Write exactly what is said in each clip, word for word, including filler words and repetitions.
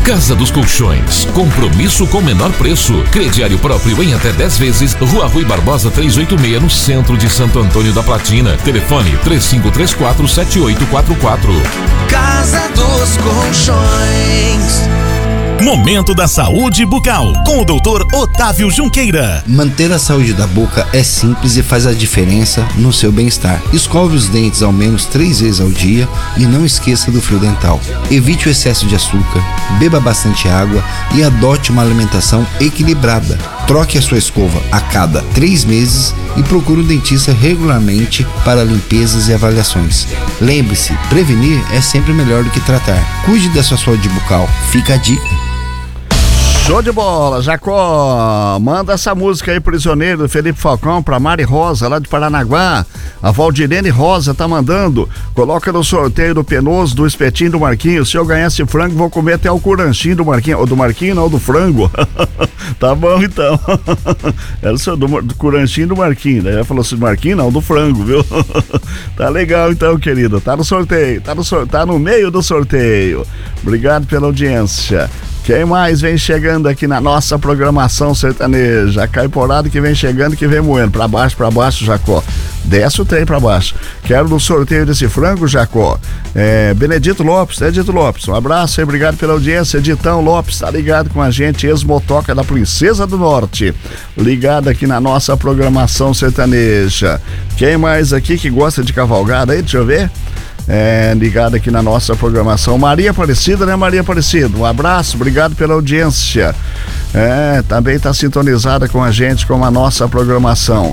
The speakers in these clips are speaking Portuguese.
Casa dos Colchões, compromisso com menor preço. Crediário próprio em até dez vezes. Rua Rui Barbosa trezentos e oitenta e seis, no centro de Santo Antônio da Platina. Telefone três cinco três quatro, sete oito quatro quatro. Casa dos Colchões. Momento da Saúde Bucal, com o doutor Otávio Junqueira. Manter a saúde da boca é simples e faz a diferença no seu bem-estar. Escove os dentes ao menos três vezes ao dia e não esqueça do fio dental. Evite o excesso de açúcar, beba bastante água e adote uma alimentação equilibrada. Troque a sua escova a cada três meses e procure um dentista regularmente para limpezas e avaliações. Lembre-se, prevenir é sempre melhor do que tratar. Cuide da sua saúde bucal. Fica a dica. Show de bola, Jacó, manda essa música aí, Prisioneiro, do Felipe Falcão, pra Mari Rosa, lá de Paranaguá. A Valdirene Rosa tá mandando, coloca no sorteio do Penoso, do espetinho do Marquinho. Se eu ganhar esse frango, vou comer até o curanchinho do Marquinho, ou do Marquinho não, do frango. Tá bom então. Era o do, do curanchinho do Marquinho, daí ela falou assim, do Marquinho não, do frango, viu? Tá legal então, querido, tá no sorteio, tá no, tá no meio do sorteio. Obrigado pela audiência. Quem mais vem chegando aqui na nossa programação sertaneja? A Caiporada que vem chegando, que vem moendo. Pra baixo, pra baixo, Jacó. Desce o trem pra baixo. Quero no sorteio desse frango, Jacó. É, Benedito Lopes, Benedito Lopes. Um abraço aí, obrigado pela audiência. Editão Lopes, tá ligado com a gente. Ex-motoca da Princesa do Norte. Ligado aqui na nossa programação sertaneja. Quem mais aqui que gosta de cavalgada aí? Deixa eu ver. É, ligado aqui na nossa programação. Maria Aparecida, né, Maria Aparecida? Um abraço, obrigado pela audiência. É, também está sintonizada com a gente, com a nossa programação.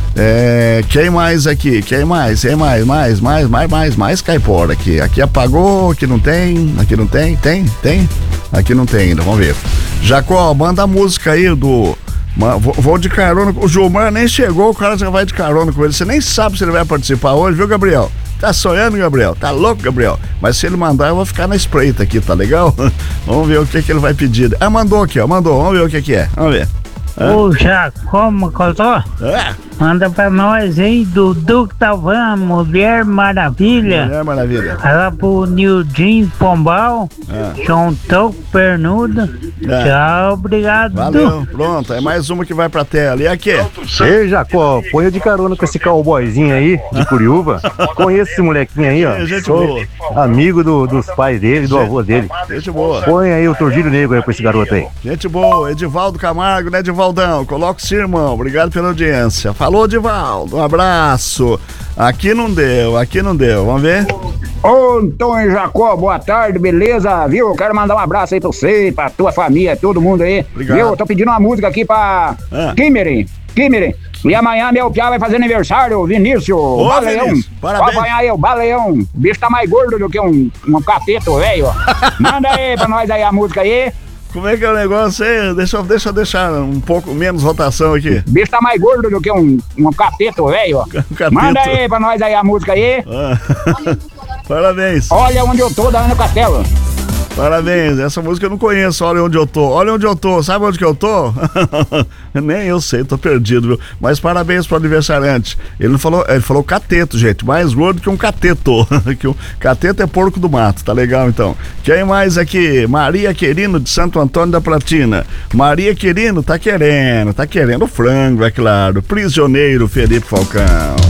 É, quem mais aqui? Quem mais? Quem mais? Mais, mais, mais, mais, mais caipora aqui. Aqui apagou, aqui não tem, aqui não tem, tem, tem? Aqui não tem ainda, vamos ver. Jacó, manda a música aí do... Vou, vou de carona, o Gilmar nem chegou, o cara já vai de carona com ele. Você nem sabe se ele vai participar hoje, viu, Gabriel? Tá sonhando, Gabriel? Tá louco, Gabriel? Mas se ele mandar, eu vou ficar na espreita aqui, tá legal? Vamos ver o que que ele vai pedir. Ah, mandou aqui, ó, mandou. Vamos ver o que que é. Vamos ver. Ô, Jacó, Mocotó, é. Manda pra nós aí, Dudu Talvan, Mulher Maravilha. Mulher Maravilha. Ela pro Nildinho Pombal, é. João Toco Pernuda. É. Tchau, obrigado. Valeu, pronto, é mais uma que vai pra tela. E aqui? Ei, Jacó, põe de carona com esse cowboyzinho aí, de Curiúva. Conheço esse molequinho aí, ó. É, gente Sou boa. amigo do, dos pais dele, do gente, avô dele. Gente boa. Põe aí o Tordilho Negro aí pra esse garoto aí. Gente boa, Edivaldo Camargo, né, Edivaldão? Coloca o seu irmão, obrigado pela audiência. Falou, Edivaldo, um abraço. Aqui não deu, aqui não deu, vamos ver? Ô, Antônio Jacó, boa tarde, beleza? Viu? Quero mandar um abraço aí pra você, pra tua família, todo mundo aí. Obrigado. Viu? Tô pedindo uma música aqui pra ah. Kimmery, Kimmery. E amanhã meu piá vai fazer aniversário, Vinícius, Ô, Baleão. Vinícius, parabéns. Pode apanhar aí, o Baleão. O bicho tá mais gordo do que um, um cateto, velho. Manda aí pra nós aí a música aí. Como é que é o negócio aí? Deixa, deixa eu deixar um pouco menos rotação aqui. O bicho tá mais gordo do que um, um cateto, velho. Um Manda aí pra nós aí a música aí. Ah. Parabéns. Olha onde eu tô, da Ana Castelo. Parabéns, essa música eu não conheço. Olha onde eu tô, olha onde eu tô. Sabe onde que eu tô? Nem eu sei, tô perdido, viu? Mas parabéns pro aniversariante. Ele não falou, ele falou cateto, gente, mais gordo que um cateto. Que um cateto é porco do mato, tá legal então. Quem mais aqui? Maria Querino de Santo Antônio da Platina. Maria Querino tá querendo, tá querendo o frango, é claro. Prisioneiro Felipe Falcão.